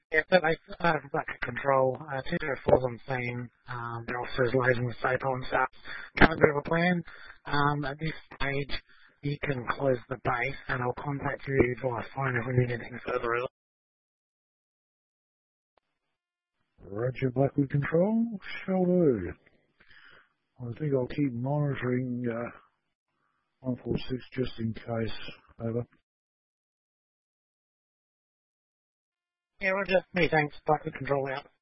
Yeah, so they Blackwood Control, 204's on scene, their officers liaising with SAPO and staff. Got a bit of a plan. At this stage, you can close the base and I'll contact you via phone if we need anything further. Roger, Blackwood Control. Shall do. I think I'll keep monitoring 146 just in case. Over. Yeah, Roger. Many thanks. Blackwood Control out.